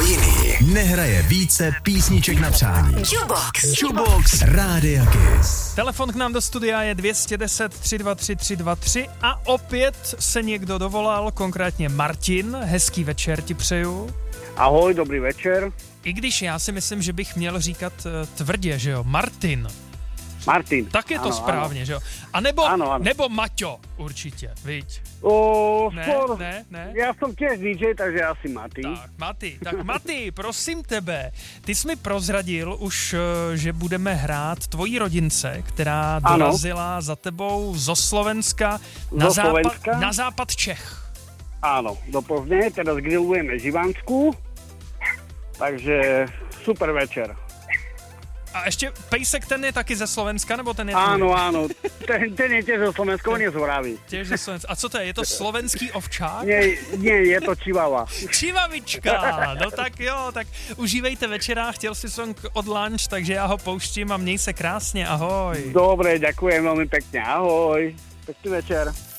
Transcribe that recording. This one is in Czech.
jiný nehraje více písniček na přání. Jukebox Rádia Kiss. Telefon k nám do studia je 210 323 323 a opět se někdo dovolal, konkrétně Martin. Hezký večer ti přeju. Ahoj, dobrý večer. I když já si myslím, že bych měl říkat tvrdě, že jo, Martin. Martin. Tak je to ano, správně, ano. že jo. A nebo, ano. nebo Maťo, určitě, viď? Ne. Já jsem těž DJ, takže asi Mati. Tak Mati, prosím tebe, ty jsi mi prozradil už, že budeme hrát tvojí rodince, která dorazila za tebou zo Slovenska na západ Čech. Áno, do Plzne, teraz grillujeme živánsku, takže super večer. A ještě Pejsek, ten je taky ze Slovenska, nebo ten je Áno, ten je tiež zo Slovenska, on je z Horavy. Tiež ze Slovenska. A co to je? Je to slovenský ovčák? Nie, je to čivava. Čivavička, no tak jo, tak užívejte večera, chtěl si song od Lunch, takže já ho pouštím a měj se krásně, ahoj. Dobre, ďakujem veľmi pekne, ahoj, pekný večer.